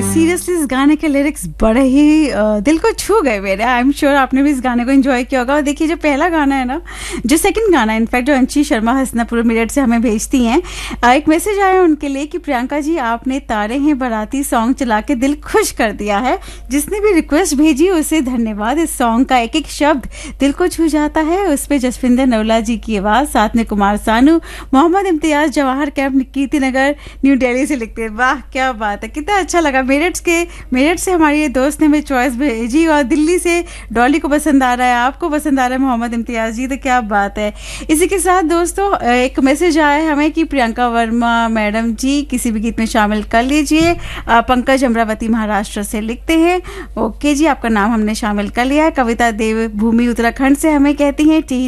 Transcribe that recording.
Seriously इस गाने के लिरिक्स बड़े ही दिल को छू गए मेरे। आई एम श्योर आपने भी इस गाने को एंजॉय किया होगा। और देखिए जो पहला गाना है ना, जो सेकंड गाना है इनफैक्ट जो अंशी शर्मा हसनापुर मेरठ से हमें भेजती हैं, एक मैसेज आया उनके लिए कि प्रियंका जी आपने तारे हैं बाराती सॉन्ग चला के दिल खुश कर दिया है। जिसने भी रिक्वेस्ट भेजी उसे धन्यवाद। इस सॉन्ग का एक एक शब्द दिल को छू जाता है। उस पर जसविंदर नवला जी की आवाज़, साथ में कुमार सानू, मोहम्मद इम्तियाज जवाहर कैंप कीर्ति नगर न्यू दिल्ली से लिखते हैं। वाह क्या बात है, कितना अच्छा लगा। मेरठ से हमारी ये दोस्त ने हमें चॉइस भेजी और दिल्ली से डॉली को पसंद आ रहा है, आपको पसंद आ रहा है मोहम्मद इम्तियाज जी, तो क्या बात है। इसी के साथ दोस्तों एक मैसेज आया है हमें कि प्रियंका वर्मा मैडम जी किसी भी गीत में शामिल कर लीजिए। पंकज अमरावती महाराष्ट्र से लिखते हैं। ओके जी, आपका नाम हमने शामिल कर लिया है। कविता देव भूमि उत्तराखंड से हमें कहती हैं